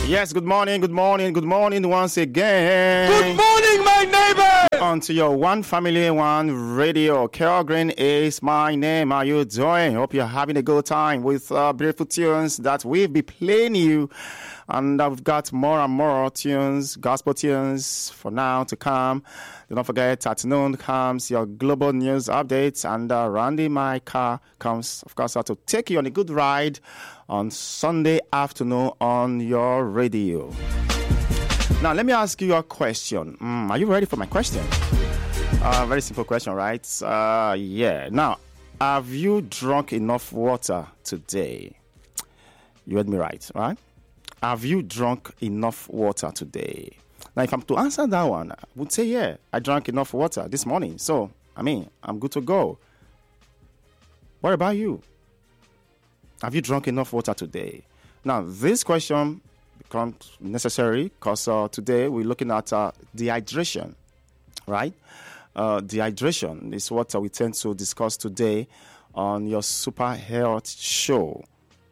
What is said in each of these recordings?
Yes, good morning once again. Good morning, my neighbor. On to your One Family, One Radio. Carol Green is my name. How you doing? Hope you're having a good time with beautiful tunes that we'll be playing you. And I've got more and more tunes, gospel tunes for now to come. Don't forget, at noon comes your global news updates, and Randy, my car, comes, of course, to take you on a good ride on Sunday afternoon on your radio. Now, let me ask you a question. Are you ready for my question? Very simple question, right? Yeah. Now, have you drunk enough water today? You heard me right? Have you drunk enough water today? Now, if I'm to answer that one, I would say, yeah, I drank enough water this morning. So, I'm good to go. What about you? Have you drunk enough water today? Now, this question becomes necessary because today we're looking at dehydration, right? Dehydration is what we tend to discuss today on your Super Health Show.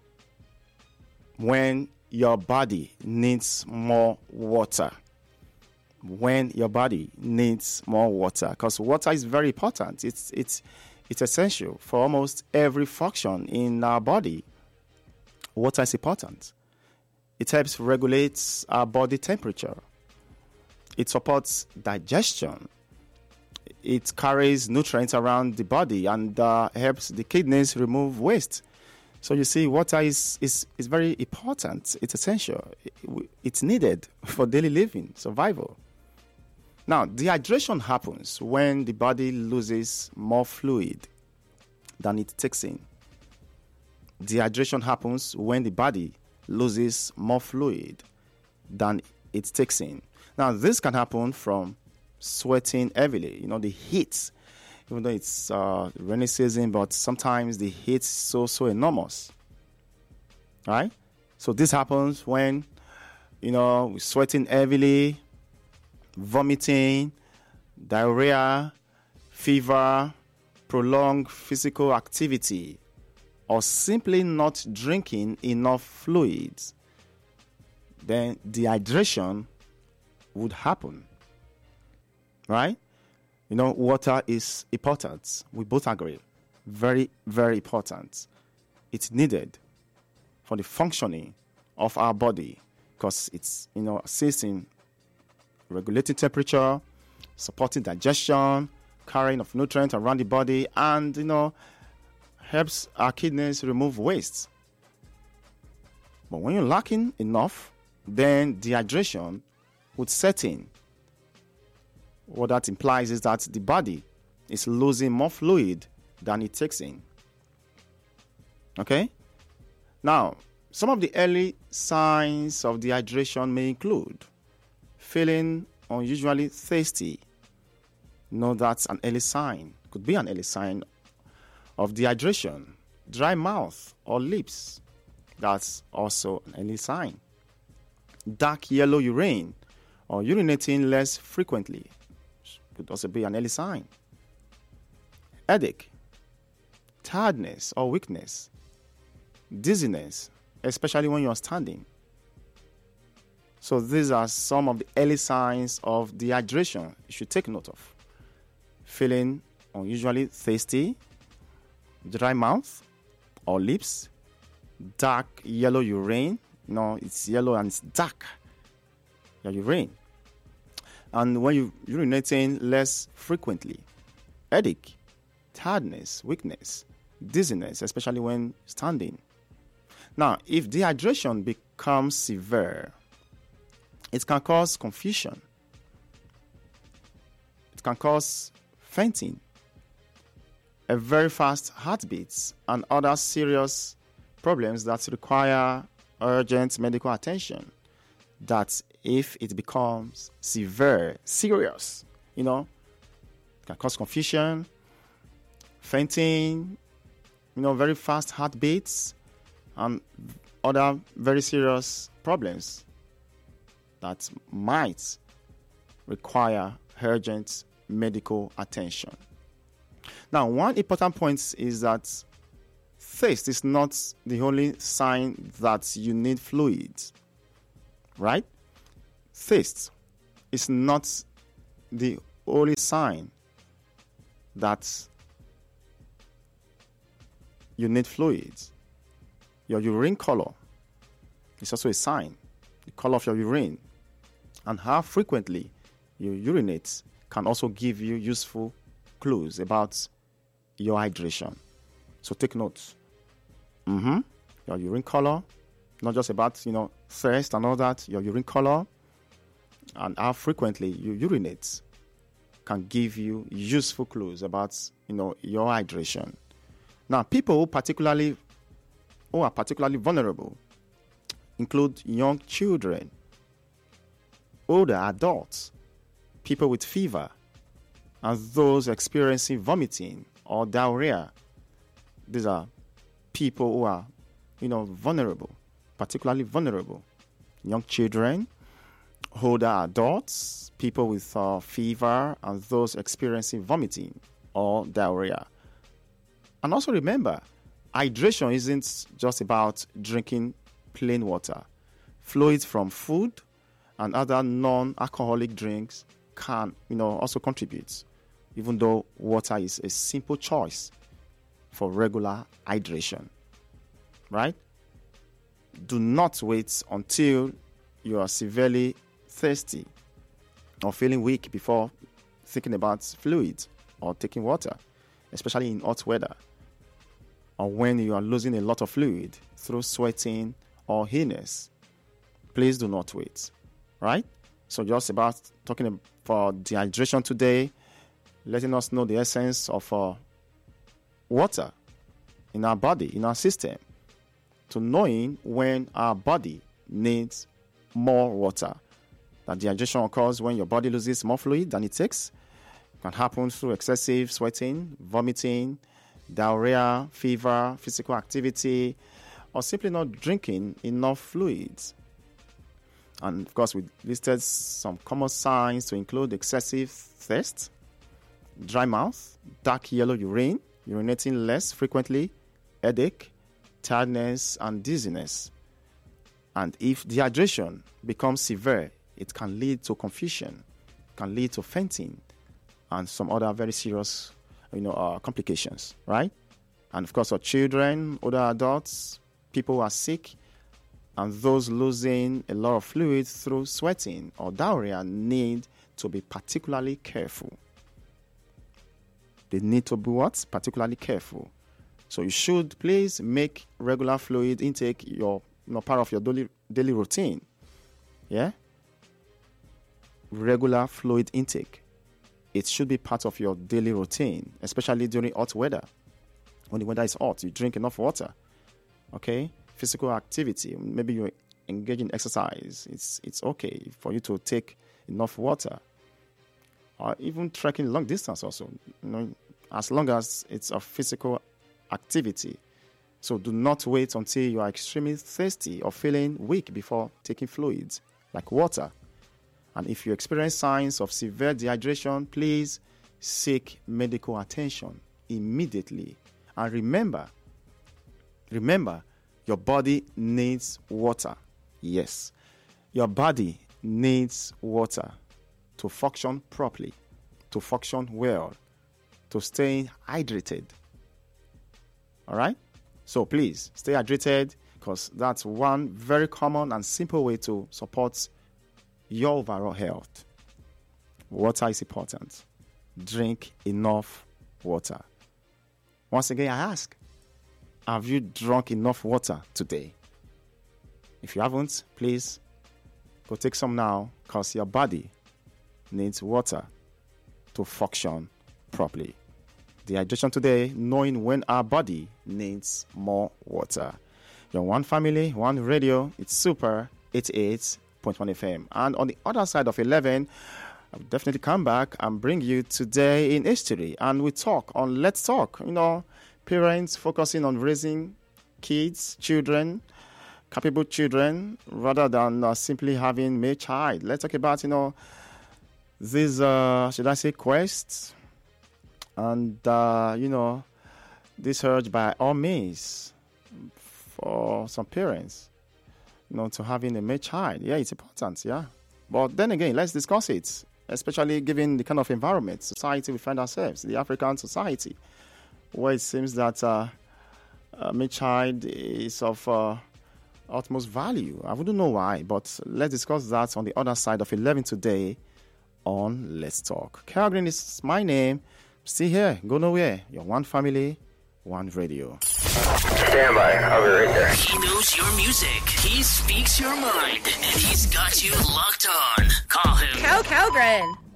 When your body needs more water. When your body needs more water, because water is very important. It's essential for almost every function in our body. Water is important. It helps regulate our body temperature. It supports digestion. It carries nutrients around the body and helps the kidneys remove waste. So you see, water is very important. It's essential. It's needed for daily living, survival. Now, dehydration happens when the body loses more fluid than it takes in. Dehydration happens when the body loses more fluid than it takes in. Now, this can happen from sweating heavily. The heat, even though it's rainy season, but sometimes the heat is so enormous. Right? So this happens when, we're sweating heavily, vomiting, diarrhea, fever, prolonged physical activity, or simply not drinking enough fluids. Then dehydration would happen. Right? Water is important. We both agree. Very, very important. It's needed for the functioning of our body because it's, assisting regulating temperature, supporting digestion, carrying of nutrients around the body, and, helps our kidneys remove waste. But when you're lacking enough, then dehydration would set in. What that implies is that the body is losing more fluid than it takes in. Okay? Now, some of the early signs of dehydration may include feeling unusually thirsty. That's an early sign. Could be an early sign of dehydration. Dry mouth or lips. That's also an early sign. Dark yellow urine or urinating less frequently could also be an early sign. Headache, tiredness or weakness, dizziness, especially when you're standing. So these are some of the early signs of dehydration you should take note of. Feeling unusually thirsty, dry mouth or lips, dark yellow urine. It's yellow and it's dark. Your urine. And when you're urinating less frequently, headache, tiredness, weakness, dizziness, especially when standing. Now, if dehydration becomes severe, it can cause confusion. It can cause fainting, a very fast heartbeat, and other serious problems that require urgent medical attention. That if it becomes serious, it can cause confusion, fainting, very fast heartbeats, and other very serious problems that might require urgent medical attention. Now, one important point is that thirst is not the only sign that you need fluids. right? Thirst is not the only sign that you need fluids. Your urine color is also a sign, the color of your urine. And how frequently you urinate can also give you useful clues about your hydration. So take notes. Your urine color, not just about, thirst and all that, your urine color and how frequently you urinate can give you useful clues about, your hydration. Now, people who are particularly vulnerable include young children, older adults, people with fever, and those experiencing vomiting or diarrhea. These are people who are, vulnerable, particularly vulnerable. Young children, older adults, people with fever, and those experiencing vomiting or diarrhea. And also remember, hydration isn't just about drinking plain water. Fluids from food and other non-alcoholic drinks can, also contribute, even though water is a simple choice for regular hydration. Right? Do not wait until you are severely thirsty or feeling weak before thinking about fluids or taking water, especially in hot weather, or when you are losing a lot of fluid through sweating or illness. Please do not wait, right? So just about talking for dehydration today, letting us know the essence of water in our body, in our system, to knowing when our body needs more water. That dehydration occurs when your body loses more fluid than it takes. It can happen through excessive sweating, vomiting, diarrhea, fever, physical activity, or simply not drinking enough fluids. And of course, we listed some common signs to include excessive thirst, dry mouth, dark yellow urine, urinating less frequently, headache, tiredness, and dizziness. And if dehydration becomes severe, it can lead to confusion, can lead to fainting, and some other very serious, complications, right? And of course, for children, older adults, people who are sick, and those losing a lot of fluid through sweating or diarrhea need to be particularly careful. They need to be what? Particularly careful. So you should please make regular fluid intake your part of your daily routine. Yeah? Regular fluid intake. It should be part of your daily routine, especially during hot weather. When the weather is hot, you drink enough water. Okay? Physical activity, maybe you engage in exercise. It's okay for you to take enough water. Or even trekking long distance also, as long as it's a physical activity. So do not wait until you are extremely thirsty or feeling weak before taking fluids like water. And if you experience signs of severe dehydration, please seek medical attention immediately. And remember, your body needs water. Yes, your body needs water to function properly, to function well, to stay hydrated. All right? So please stay hydrated, because that's one very common and simple way to support your overall health. Water is important. Drink enough water. Once again, I ask, have you drunk enough water today? If you haven't, please go take some now, because your body needs water to function properly. Dehydration today, knowing when our body needs more water. You're one family, one radio. It's Super 88.1 FM. And on the other side of 11, I'll definitely come back and bring you Today in History. And we talk on Let's Talk. Parents focusing on raising kids, children, capable children, rather than simply having a child. Let's talk about, this, should I say, quest and, this urge by all means for some parents, to having a male child. Yeah, it's important, yeah. But then again, let's discuss it, especially given the kind of environment, society we find ourselves, the African society, where it seems that a male child is of utmost value. I wouldn't know why, but let's discuss that on the other side of 11 today on Let's Talk. Carl Green is my name. Stay here, go nowhere. You're one family, one radio. Stand by. I'll be right there. He knows your music. He speaks your mind. And he's got you locked on. Call him Calgren.